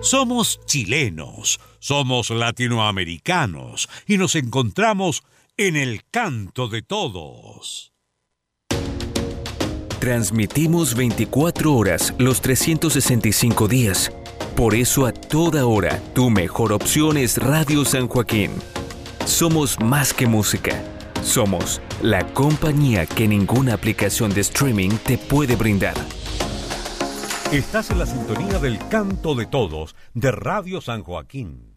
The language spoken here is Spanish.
Somos chilenos, somos latinoamericanos y nos encontramos en el canto de todos. Transmitimos 24 horas los 365 días. Por eso a toda hora, tu mejor opción es Radio San Joaquín. Somos más que música. Somos la compañía que ninguna aplicación de streaming te puede brindar. Estás en la sintonía del canto de todos de Radio San Joaquín.